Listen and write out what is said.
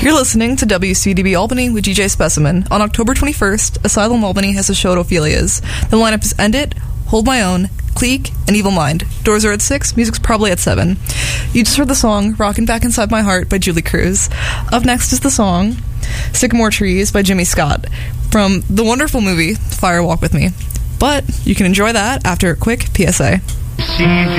You're listening to WCDB Albany with DJ Specimen. On October 21st, Asylum Albany has a show at Ophelia's. The lineup is End It, Hold My Own, Clique, and Evil Mind. Doors are at 6, music's probably at 7. You just heard the song Rockin' Back Inside My Heart by Julie Cruz. Up next is the song Sycamore Trees by Jimmy Scott from the wonderful movie Fire Walk With Me. But you can enjoy that after a quick PSA.